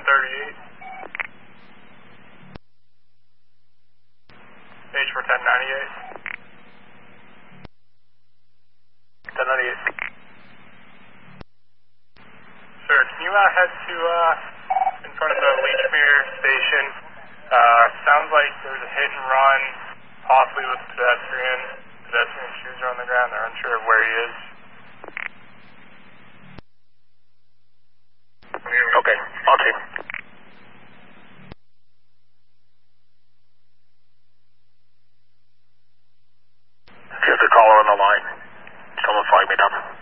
1038. H for 1098. 1098. Sir, can you head to in front of the Leechmere station? Sounds like there's a hit and run, possibly with a pedestrian. Pedestrian shoes are on the ground. They're unsure of where he is. Okay, I'll see. Just a caller on the line. Someone flag me down.